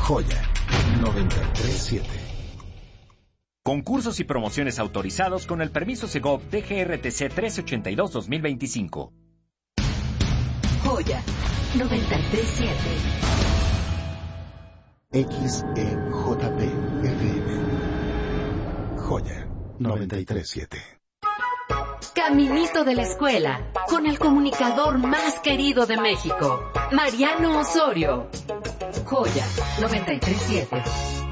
Joya 93.7. Concursos y promociones autorizados con el permiso Segov DGRTC 1382-2025. Joya 93.7. XEJP FM. Joya 93.7. Caminito de la escuela, con el comunicador más querido de México, Mariano Osorio. Joya 93.7.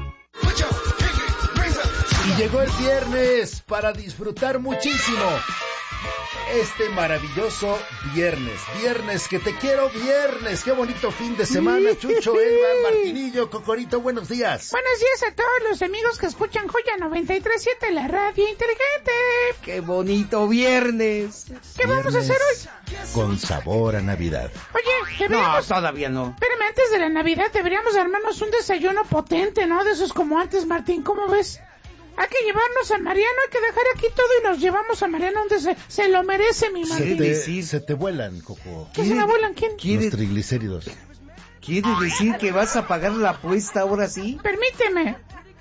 Y llegó el viernes para disfrutar muchísimo. Este maravilloso viernes que te quiero viernes, qué bonito fin de semana, Chucho, Elba, Martinillo, Cocorito, buenos días. Buenos días a todos los amigos que escuchan Joya 93.7, la radio inteligente. Qué bonito viernes. ¿Qué vamos a hacer hoy? Con sabor a Navidad. Oye, deberíamos... No, todavía no. Espérame, antes de la Navidad deberíamos armarnos un desayuno potente, ¿no? De esos como antes, Martín, ¿cómo ves? Hay que llevarnos a Mariano, hay que dejar aquí todo y nos llevamos a Mariano donde se lo merece, mi Martín. Se te vuelan, Coco. ¿Qué se me vuelan? ¿Quién? Los triglicéridos. ¿Quiere decir que vas a pagar la apuesta ahora sí? Permíteme.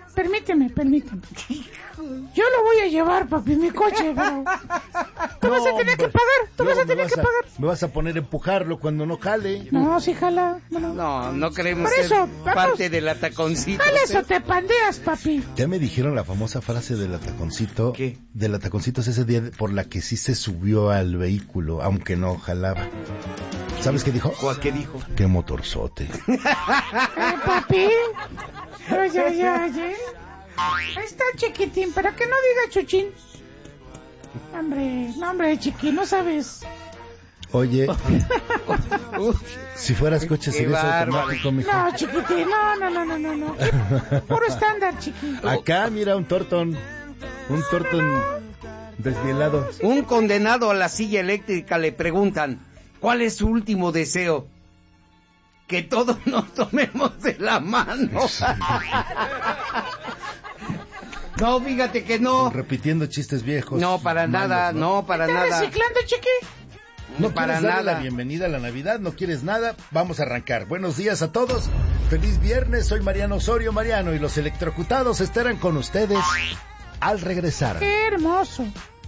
Yo lo voy a llevar, papi, en mi coche, pero... Tú vas a tener que pagar, Me vas a poner a empujarlo cuando no jale. No, sí jala. No queremos Por eso, ser parte del ataconcito. Jala eso, te pandeas, papi. Ya me dijeron la famosa frase del ataconcito. ¿Qué? Del ataconcito es ese día por la que sí se subió al vehículo, aunque no jalaba. ¿Sabes qué dijo? ¿Qué dijo? ¡Qué motorzote! Papi. Oye. Ahí está, chiquitín, para que no diga chuchín. Hombre, chiquín, no sabes. Oye, si fueras coche serías automático, mijo. No, chiquitín, no. Puro estándar, chiquitín. Acá, mira, un tortón desvielado. Un condenado a la silla eléctrica le preguntan, ¿cuál es su último deseo? Que todos nos tomemos de la mano. No, fíjate que no. Repitiendo chistes viejos. No, para nada, no, para nada. ¿Estás reciclando, chiqui? No para quieres darle nada. la bienvenida a la Navidad, no quieres nada, vamos a arrancar. Buenos días a todos, feliz viernes, soy Mariano Osorio, y los electrocutados estarán con ustedes al regresar. ¡Qué hermoso!